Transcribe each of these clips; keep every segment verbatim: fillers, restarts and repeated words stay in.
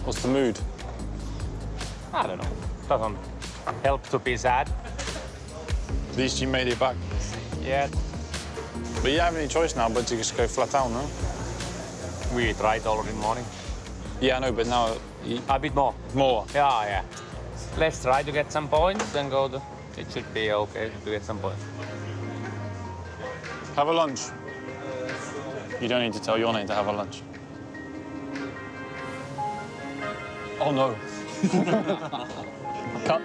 What's the mood? I don't know. Doesn't help to be sad. At least you made it back. Yeah. But you don't have any choice now but to just go flat out, no? We tried already in the morning. Yeah, I know, but now... You... A bit more. More? Yeah, yeah. Let's try to get some points, then go to... It should be okay to get some points. Have a lunch. You don't need to tell your name to have a lunch. Oh, no. Cut.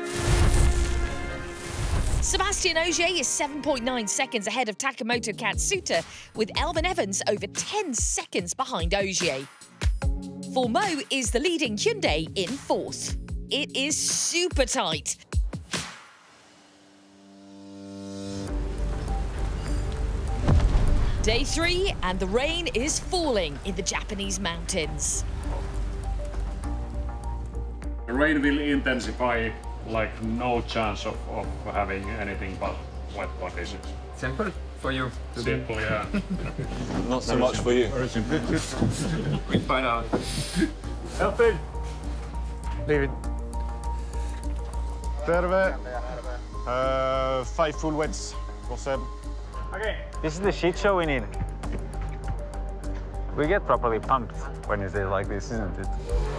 Sebastian Ogier is seven point nine seconds ahead of Takamoto Katsuta, with Elfyn Evans over ten seconds behind Ogier. Fourmeau is the leading Hyundai in fourth. It is super tight. Day three, and the rain is falling in the Japanese mountains. The rain will intensify, like no chance of, of having anything but wet conditions. Simple for you. Simple, yeah. Not so much for you. Very simple. We find out. Elfyn! Leave it. Terve. Uh, five full wets for Seb. Okay. This is the shit show we need. We get properly pumped when it's like this, isn't it?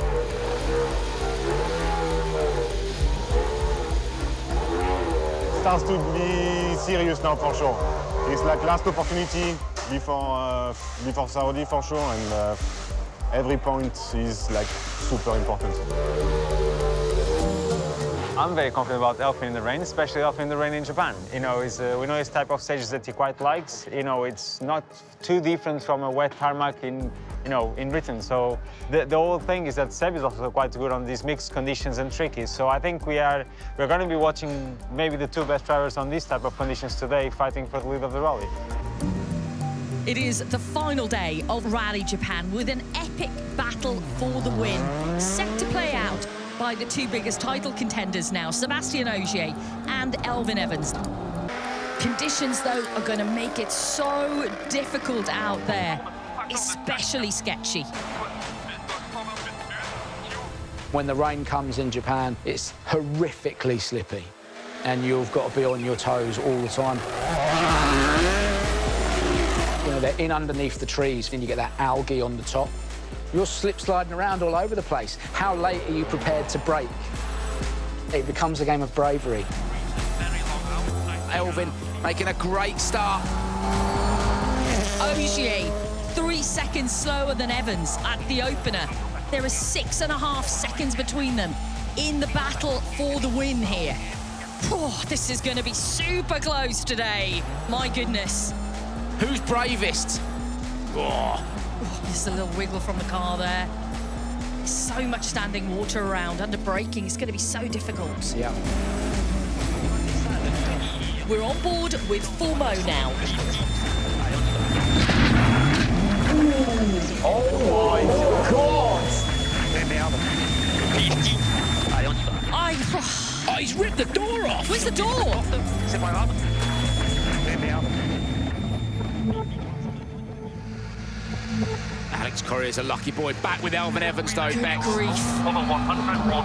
Starts to be serious now for sure. It's like last opportunity before uh, before Saudi for sure, and uh, every point is like super important. I'm very confident about Elfyn in the rain, especially Elfyn in the rain in Japan. You know, it's, uh, we know it's type of stages that he quite likes. You know, it's not too different from a wet tarmac in, you know, in Britain. So the, the whole thing is that Seb is also quite good on these mixed conditions and tricky. So I think we are we're going to be watching maybe the two best drivers on these type of conditions today, fighting for the lead of the rally. It is the final day of Rally Japan with an epic battle for the win, set to play out by the two biggest title contenders now, Sebastian Ogier and Elfyn Evans. Conditions, though, are going to make it so difficult out there, especially sketchy. When the rain comes in Japan, it's horrifically slippy, and you've got to be on your toes all the time. You know, they're in underneath the trees, and you get that algae on the top. You're slip sliding around all over the place. How late are you prepared to brake? It becomes a game of bravery. Elfyn making a great start. Ogier, three seconds slower than Evans at the opener. There are six and a half seconds between them in the battle for the win here. Oh, this is going to be super close today. My goodness. Who's bravest? Oh. Oh, just a little wiggle from the car there. There's so much standing water around. Under braking, it's going to be so difficult. Yeah. We're on board with Fourmeau now. Oh my God! I... Oh, he's ripped the door off! Where's the door? Alex Corrier's a lucky boy. Back with Elfyn Evans, though, Beck. Grief.